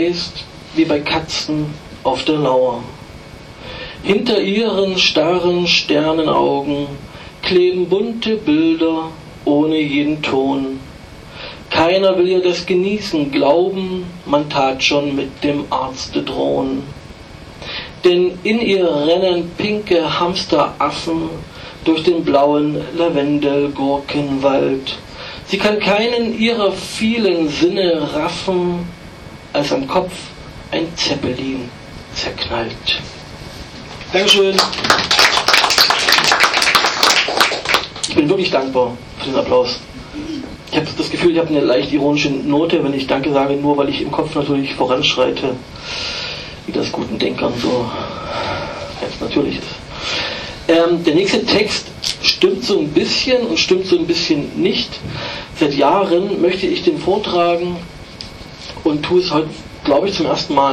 stehst wie bei Katzen auf der Lauer. Hinter ihren starren Sternenaugen kleben bunte Bilder ohne jeden Ton. Keiner will ihr das Genießen glauben, man tat schon mit dem Arzte drohen. Denn in ihr rennen pinke Hamsteraffen durch den blauen Lavendelgurkenwald. Sie kann keinen ihrer vielen Sinne raffen, als am Kopf ein Zeppelin zerknallt. Dankeschön. Ich bin wirklich dankbar für den Applaus. Ich habe das Gefühl, ich habe eine leicht ironische Note, wenn ich Danke sage, nur weil ich im Kopf natürlich voranschreite, wie das guten Denkern so ganz natürlich ist. Der nächste Text stimmt so ein bisschen und stimmt so ein bisschen nicht. Seit Jahren möchte ich den vortragen und tue es heute, glaube ich, zum ersten Mal.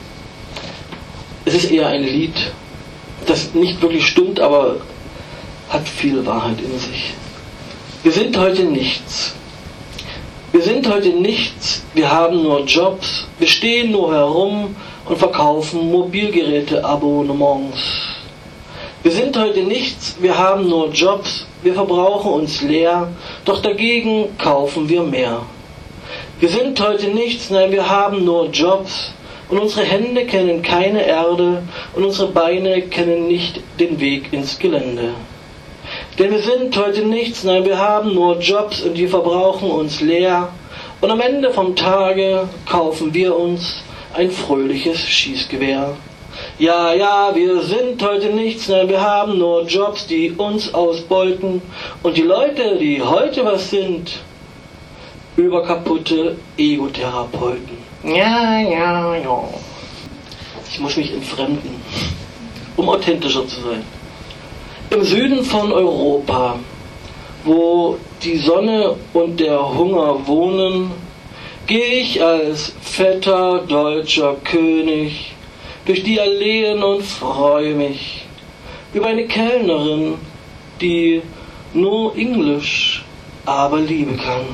Es ist eher ein Lied, das nicht wirklich stimmt, aber hat viel Wahrheit in sich. Wir sind heute nichts. Wir sind heute nichts, wir haben nur Jobs, wir stehen nur herum und verkaufen Mobilgeräte-Abonnements. Wir sind heute nichts, wir haben nur Jobs, wir verbrauchen uns leer, doch dagegen kaufen wir mehr. Wir sind heute nichts, nein, wir haben nur Jobs und unsere Hände kennen keine Erde und unsere Beine kennen nicht den Weg ins Gelände. Denn wir sind heute nichts, nein, wir haben nur Jobs und die verbrauchen uns leer. Und am Ende vom Tage kaufen wir uns ein fröhliches Schießgewehr. Ja, ja, wir sind heute nichts, nein, wir haben nur Jobs, die uns ausbeuten. Und die Leute, die heute was sind, überkaputte Egotherapeuten. Ja, ja, ja. Ich muss mich entfremden, um authentischer zu sein. Im Süden von Europa, wo die Sonne und der Hunger wohnen, gehe ich als fetter deutscher König durch die Alleen und freue mich über eine Kellnerin, die nur Englisch, aber Liebe kann.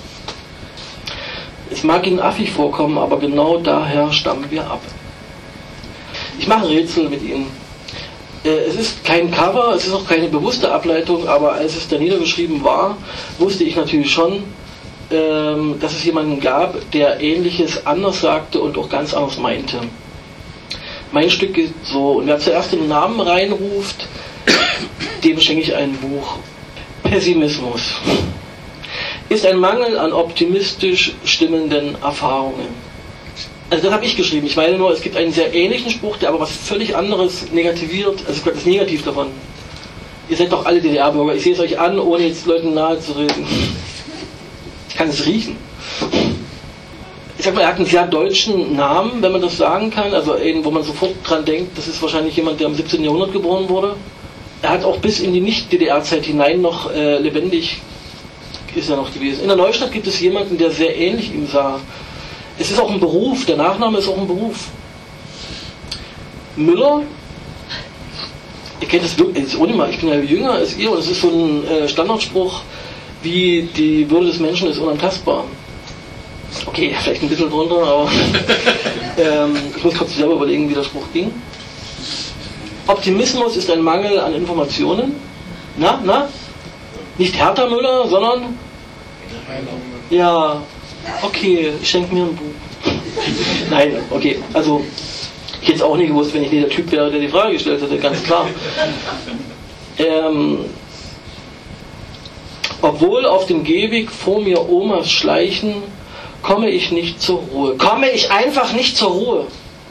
Es mag Ihnen affig vorkommen, aber genau daher stammen wir ab. Ich mache ein Rätsel mit Ihnen. Es ist kein Cover, es ist auch keine bewusste Ableitung, aber als es da niedergeschrieben war, wusste ich natürlich schon, dass es jemanden gab, der Ähnliches anders sagte und auch ganz anders meinte. Mein Stück geht so, und wer zuerst den Namen reinruft, dem schenke ich ein Buch. Pessimismus ist ein Mangel an optimistisch stimmenden Erfahrungen. Also das habe ich geschrieben. Ich meine nur, es gibt einen sehr ähnlichen Spruch, der aber was völlig anderes negativiert, also das Negativ davon. Ihr seid doch alle DDR-Bürger, ich sehe es euch an, ohne jetzt Leuten nahe zu reden. Ich kann es riechen. Ich sag mal, er hat einen sehr deutschen Namen, wenn man das sagen kann, also einen, wo man sofort dran denkt, das ist wahrscheinlich jemand, der im 17. Jahrhundert geboren wurde. Er hat auch bis in die Nicht-DDR-Zeit hinein noch lebendig, ist er noch gewesen. In der Neustadt gibt es jemanden, der sehr ähnlich ihm sah. Es ist auch ein Beruf, der Nachname ist auch ein Beruf. Müller, ihr kennt das wirklich, jetzt ohne mal, ich bin ja jünger als ihr und es ist so ein Standardspruch, wie die Würde des Menschen ist unantastbar. Okay, vielleicht ein bisschen drunter, aber ich muss kurz selber überlegen, wie der Spruch ging. Optimismus ist ein Mangel an Informationen. Na? Nicht Hertha Müller, sondern? Ja, okay, ich schenke mir ein Buch. Nein, okay, also ich hätte es auch nie gewusst, wenn ich nicht der Typ wäre, der die Frage gestellt hätte, ganz klar. Obwohl auf dem Gehweg vor mir Omas schleichen, komme ich nicht zur Ruhe. Komme ich einfach nicht zur Ruhe.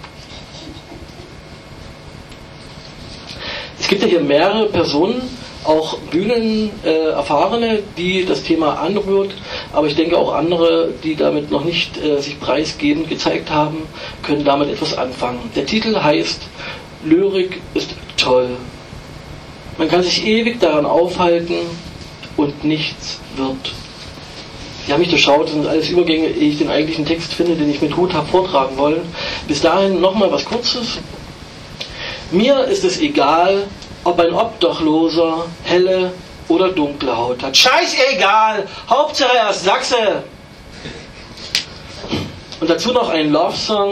Es gibt ja hier mehrere Personen, auch Bühnenerfahrene, die das Thema anrührt, aber ich denke auch andere, die damit noch nicht sich preisgebend gezeigt haben, können damit etwas anfangen. Der Titel heißt Lyrik ist toll. Man kann sich ewig daran aufhalten und nichts wird. Sie haben mich durchschaut, das sind alles Übergänge, ehe ich den eigentlichen Text finde, den ich mit Hut habe vortragen wollen. Bis dahin nochmal was Kurzes. Mir ist es egal, ob ein Obdachloser helle oder dunkle Haut hat. Scheißegal! Hauptsache er ist Sachse! Und dazu noch ein Love-Song.